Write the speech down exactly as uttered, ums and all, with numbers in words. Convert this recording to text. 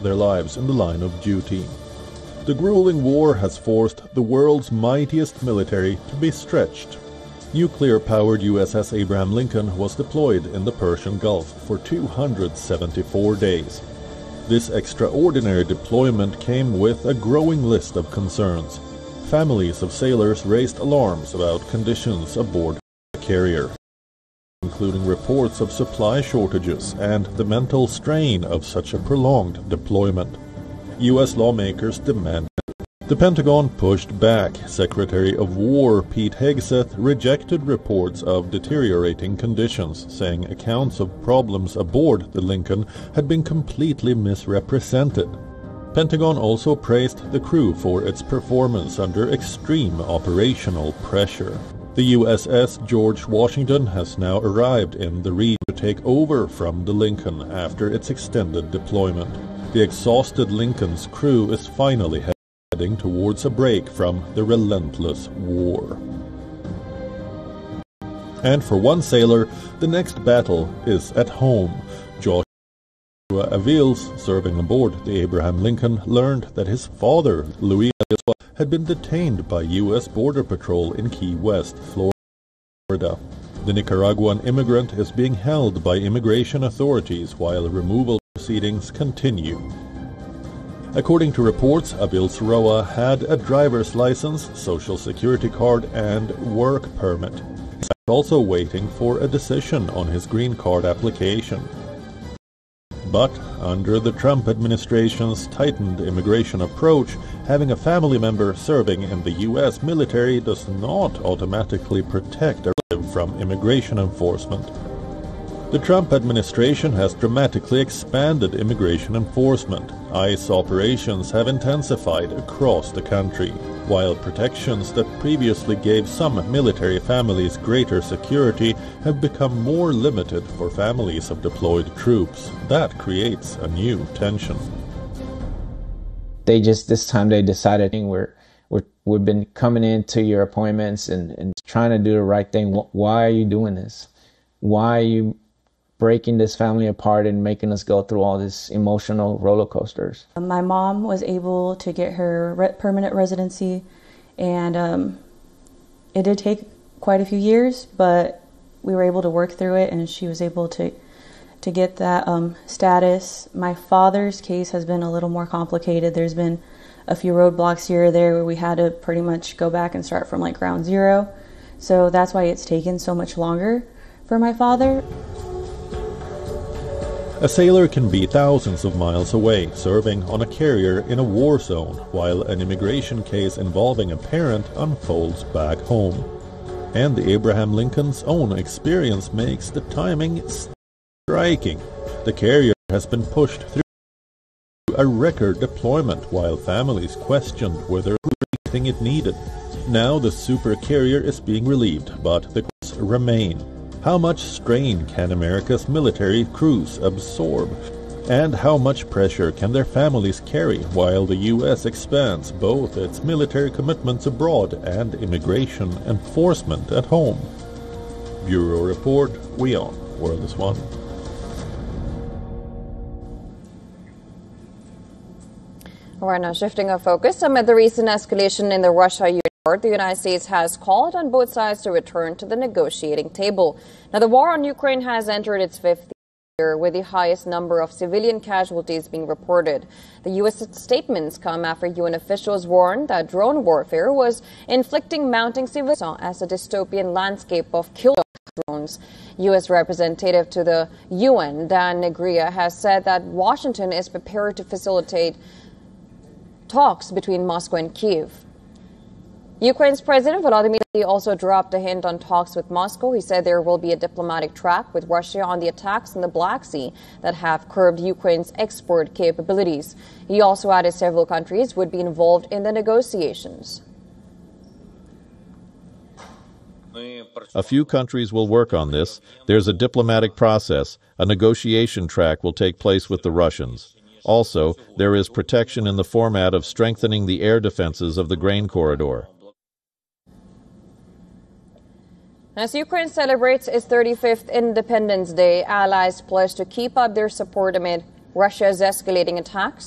their lives in the line of duty. The grueling war has forced the world's mightiest military to be stretched. Nuclear-powered U S S Abraham Lincoln was deployed in the Persian Gulf for two hundred seventy-four days. This extraordinary deployment came with a growing list of concerns. Families of sailors raised alarms about conditions aboard the carrier, including reports of supply shortages and the mental strain of such a prolonged deployment. U S lawmakers demanded. The Pentagon pushed back. Secretary of War Pete Hegseth rejected reports of deteriorating conditions, saying accounts of problems aboard the Lincoln had been completely misrepresented. Pentagon also praised the crew for its performance under extreme operational pressure. The U S S George Washington has now arrived in the region to take over from the Lincoln after its extended deployment. The exhausted Lincoln's crew is finally heading towards a break from the relentless war. And for one sailor, the next battle is at home. Joshua Avils, serving aboard the Abraham Lincoln, learned that his father, Louis Avils, had been detained by U S Border Patrol in Key West, Florida. The Nicaraguan immigrant is being held by immigration authorities while removal proceedings continue. According to reports, Avils Roa had a driver's license, social security card, and work permit. He's also waiting for a decision on his green card application. But under the Trump administration's tightened immigration approach, having a family member serving in the U S military does not automatically protect a relative from immigration enforcement. The Trump administration has dramatically expanded immigration enforcement. ICE operations have intensified across the country, while protections that previously gave some military families greater security have become more limited for families of deployed troops. That creates a new tension. They just, this time they decided we're, we're, we've been coming into your appointments and, and trying to do the right thing. Why are you doing this? Why are you breaking this family apart and making us go through all these emotional roller coasters? My mom was able to get her re- permanent residency, and um, it did take quite a few years, but we were able to work through it, and she was able to to get that um, status. My father's case has been a little more complicated. There's been a few roadblocks here or there where we had to pretty much go back and start from like ground zero. So that's why it's taken so much longer for my father. A sailor can be thousands of miles away, serving on a carrier in a war zone, while an immigration case involving a parent unfolds back home. And the Abraham Lincoln's own experience makes the timing striking. The carrier has been pushed through a record deployment, while families questioned whether it was everything it needed. Now the super carrier is being relieved, but the questions remain. How much strain can America's military crews absorb? And how much pressure can their families carry while the U S expands both its military commitments abroad and immigration enforcement at home? Bureau Report, WION, World is One. We're now shifting our focus amid the recent escalation in the Russia-Ukraine war. The United States has called on both sides to return to the negotiating table. Now, the war on Ukraine has entered its fifth year, with the highest number of civilian casualties being reported. The U S statements come after U N officials warned that drone warfare was inflicting mounting civilian as a dystopian landscape of killer drones. U S representative to the U N, Dan Negria, has said that Washington is prepared to facilitate talks between Moscow and Kyiv. Ukraine's President Volodymyr Zelensky also dropped a hint on talks with Moscow. He said there will be a diplomatic track with Russia on the attacks in the Black Sea that have curbed Ukraine's export capabilities. He also added several countries would be involved in the negotiations. A few countries will work on this. There's a diplomatic process. A negotiation track will take place with the Russians. Also, there is protection in the format of strengthening the air defenses of the grain corridor. As Ukraine celebrates its thirty-fifth Independence Day, allies pledge to keep up their support amid Russia's escalating attacks.